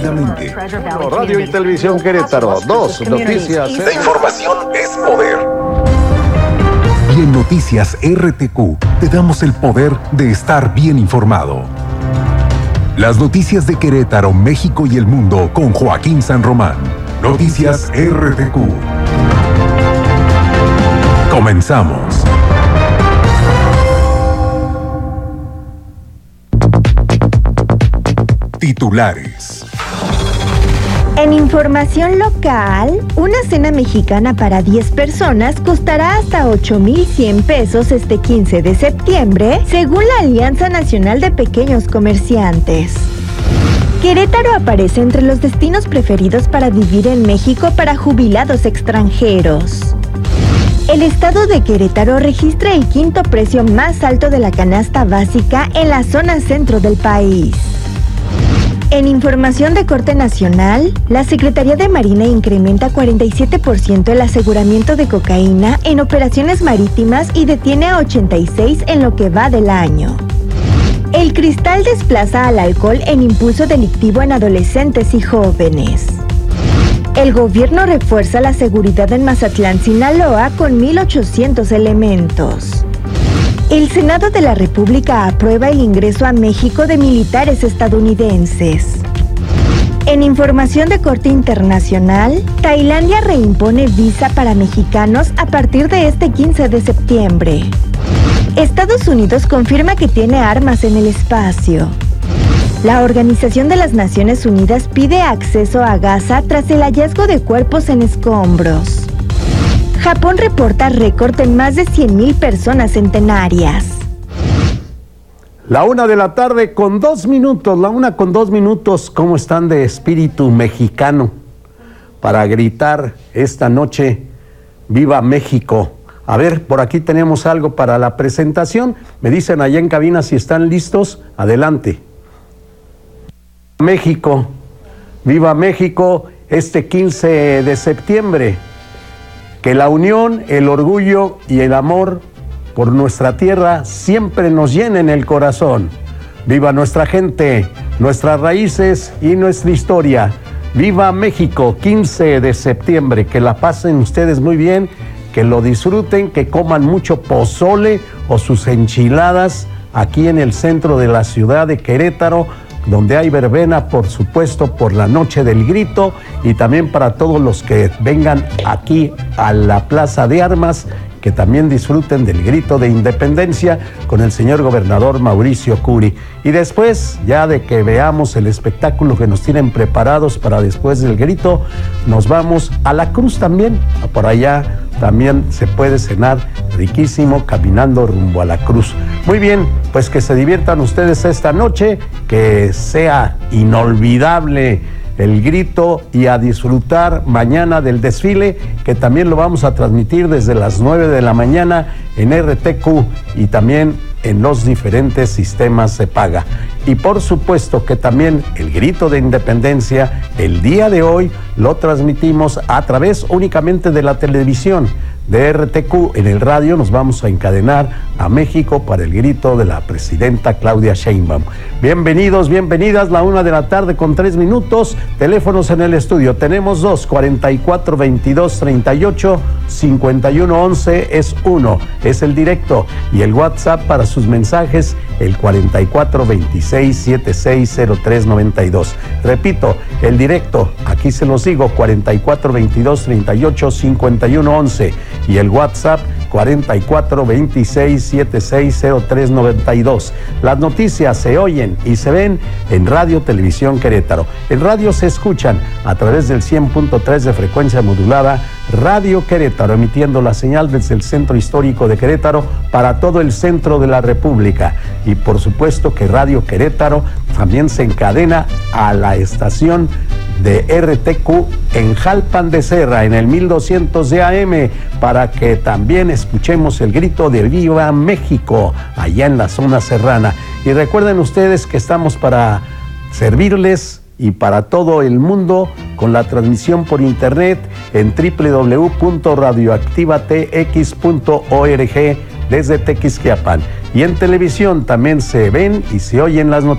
rápidamente. Radio y Televisión Querétaro, 2 noticias. La información es poder. Y en Noticias RTQ te damos el poder de estar bien informado. Las noticias de Querétaro, México y el mundo con Joaquín San Román. Noticias RTQ. Comenzamos. Titulares. En información local, una cena mexicana para 10 personas costará hasta 8,100 pesos este 15 de septiembre, según la Alianza Nacional de Pequeños Comerciantes. Querétaro aparece entre los destinos preferidos para vivir en México para jubilados extranjeros. El estado de Querétaro registra el quinto precio más alto de la canasta básica en la zona centro del país. En información de corte nacional, la Secretaría de Marina incrementa 47% el aseguramiento de cocaína en operaciones marítimas y detiene a 86 en lo que va del año. El Cristal desplaza al alcohol en impulso delictivo en adolescentes y jóvenes. El gobierno refuerza la seguridad en Mazatlán, Sinaloa, con 1,800 elementos. El Senado de la República aprueba el ingreso a México de militares estadounidenses. En información de corte internacional, Tailandia reimpone visa para mexicanos a partir de este 15 de septiembre. Estados Unidos confirma que tiene armas en el espacio. La Organización de las Naciones Unidas pide acceso a Gaza tras el hallazgo de cuerpos en escombros. Japón reporta récord en más de 100,000 personas centenarias. La 1 de la tarde con 2 minutos, la 1 con 2 minutos. ¿Cómo están de espíritu mexicano? Para gritar esta noche, ¡Viva México! A ver, por aquí tenemos algo para la presentación. Me dicen allá en cabina si están listos. Adelante. México, ¡viva México! Este 15 de septiembre. Que la unión, el orgullo y el amor por nuestra tierra siempre nos llenen el corazón. ¡Viva nuestra gente, nuestras raíces y nuestra historia! ¡Viva México! 15 de septiembre. Que la pasen ustedes muy bien, que lo disfruten, que coman mucho pozole o sus enchiladas aquí en el centro de la ciudad de Querétaro, donde hay verbena, por supuesto, por la Noche del Grito, y también para todos los que vengan aquí a la Plaza de Armas, que también disfruten del grito de independencia con el señor gobernador Mauricio Curi. Y después, ya de que veamos el espectáculo que nos tienen preparados para después del grito, nos vamos a la Cruz también. Por allá también se puede cenar riquísimo caminando rumbo a la Cruz. Muy bien, pues que se diviertan ustedes esta noche, que sea inolvidable el grito y a disfrutar mañana del desfile, que también lo vamos a transmitir desde las 9 de la mañana en RTQ y también en los diferentes sistemas de paga. Y por supuesto que también el grito de independencia el día de hoy lo transmitimos a través únicamente de la televisión de RTQ. En el radio nos vamos a encadenar a México para el grito de la presidenta Claudia Sheinbaum. Bienvenidos, bienvenidas, la 1 de la tarde con 3 minutos. Teléfonos en el estudio, tenemos 2, 44-22-38, 51-11 es 1, es el directo, y el WhatsApp para sus mensajes, el 44-26-760392. Repito, el directo, aquí se los digo, 44-22-38, 51-11, y el WhatsApp 44-26-760392. Las noticias se oyen y se ven en Radio Televisión Querétaro. En radio se escuchan a través del 100.3 de frecuencia modulada, Radio Querétaro, emitiendo la señal desde el centro histórico de Querétaro para todo el centro de la República. Y por supuesto que Radio Querétaro también se encadena a la estación de RTQ en Jalpan de Serra, en el 1200 de AM, para que también escuchemos el grito de ¡Viva México! Allá en la zona serrana. Y recuerden ustedes que estamos para servirles y para todo el mundo con la transmisión por internet en www.radioactivatx.org desde Tequisquiapan. Y en televisión también se ven y se oyen las noticias.